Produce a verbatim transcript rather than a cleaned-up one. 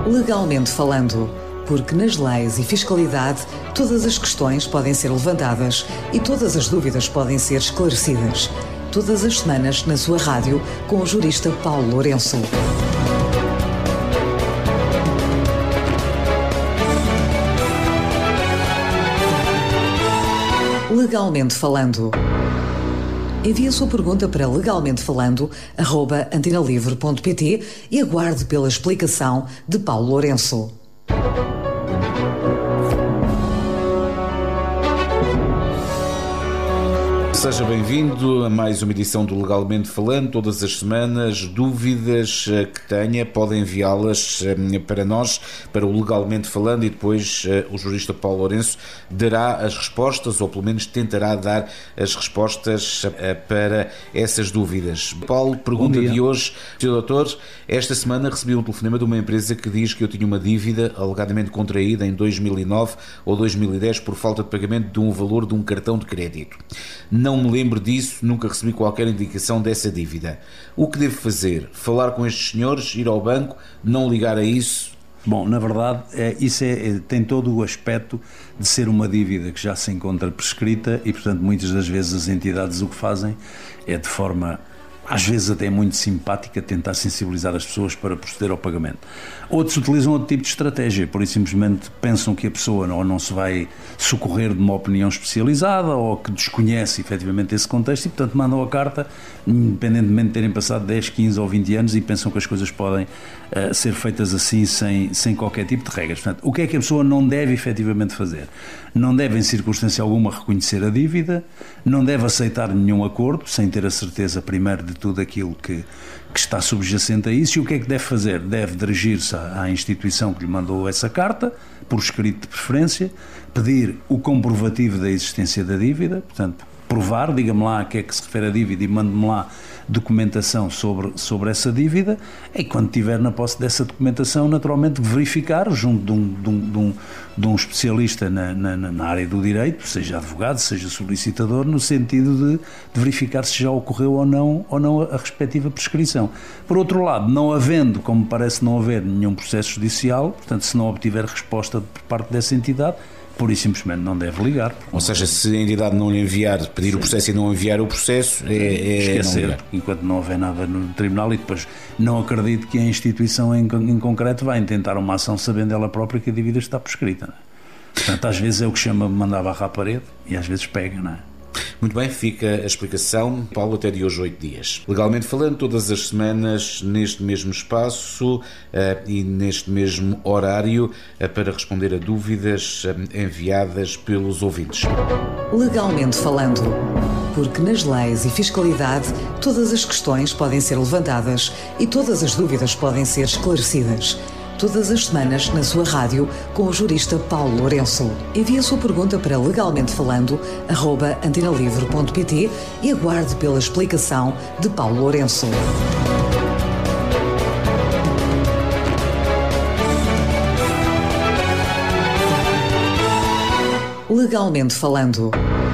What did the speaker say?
Legalmente falando, porque nas leis e fiscalidade todas as questões podem ser levantadas e todas as dúvidas podem ser esclarecidas. Todas as semanas na sua rádio com o jurista Paulo Lourenço. Legalmente falando. Envie a sua pergunta para legalmentefalando arroba antenalivre ponto pt e aguarde pela explicação de Paulo Lourenço. Seja bem-vindo a mais uma edição do Legalmente Falando. Todas as semanas, dúvidas que tenha, podem enviá-las para nós, para o Legalmente Falando, e depois o jurista Paulo Lourenço dará as respostas, ou pelo menos tentará dar as respostas para essas dúvidas. Paulo, pergunta de hoje. senhor doutor, esta semana recebi um telefonema de uma empresa que diz que eu tinha uma dívida alegadamente contraída em dois mil e nove ou dois mil e dez por falta de pagamento de um valor de um cartão de crédito. Não me lembro disso, nunca recebi qualquer indicação dessa dívida. O que devo fazer? Falar com estes senhores, ir ao banco, não ligar a isso? Bom, na verdade, é, isso é, tem todo o aspecto de ser uma dívida que já se encontra prescrita e, portanto, muitas das vezes as entidades o que fazem é de forma, às vezes até muito simpática, tentar sensibilizar as pessoas para proceder ao pagamento. Outros utilizam outro tipo de estratégia, por isso simplesmente pensam que a pessoa ou não se vai socorrer de uma opinião especializada ou que desconhece efetivamente esse contexto e, portanto, mandam a carta, independentemente de terem passado dez, quinze ou vinte anos, e pensam que as coisas podem uh, ser feitas assim sem, sem qualquer tipo de regras. Portanto, o que é que a pessoa não deve efetivamente fazer? Não deve, em circunstância alguma, reconhecer a dívida, não deve aceitar nenhum acordo, sem ter a certeza, primeiro, de tudo aquilo que, que está subjacente a isso. E o que é que deve fazer? Deve dirigir-se à instituição que lhe mandou essa carta, por escrito de preferência, pedir o comprovativo da existência da dívida, portanto, provar, diga-me lá a que é que se refere a dívida e mande-me lá documentação sobre, sobre essa dívida, e quando estiver na posse dessa documentação, naturalmente verificar junto de um, de um, de um, de um especialista na, na, na área do direito, seja advogado, seja solicitador, no sentido de, de verificar se já ocorreu ou não, ou não a, a respectiva prescrição. Por outro lado, não havendo, como parece não haver nenhum processo judicial, portanto, se não obtiver resposta por parte dessa entidade, por isso simplesmente não deve ligar. Ou seja, se a entidade não lhe enviar, pedir Sim. o processo e não enviar o processo, é, é esquecer, não enquanto não houver nada no tribunal, e depois não acredito que a instituição em, em concreto vai intentar uma ação sabendo ela própria que a dívida está prescrita. Não é? Portanto, às vezes é o que chama de mandar barra à parede e às vezes pega, não é? Muito bem, fica a explicação, Paulo, até de hoje oito dias. Legalmente falando, todas as semanas, neste mesmo espaço uh, e neste mesmo horário, uh, para responder a dúvidas uh, enviadas pelos ouvintes. Legalmente falando, porque nas leis e fiscalidade todas as questões podem ser levantadas e todas as dúvidas podem ser esclarecidas. Todas as semanas na sua rádio com o jurista Paulo Lourenço. Envie a sua pergunta para legalmentefalando arroba antenalivre ponto pt e aguarde pela explicação de Paulo Lourenço. Legalmente falando.